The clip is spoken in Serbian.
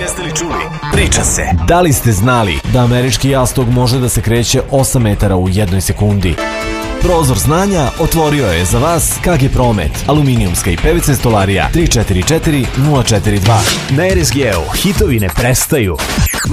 Jeste li čuli? Priča se. Da li ste znali da američki jastog može da se kreće 8 metara u jednoj sekundi? Prozor znanja otvorio je za vas KG Promet, aluminijumska i PVC stolarija 344 042. Na RSG-u hitovi ne prestaju.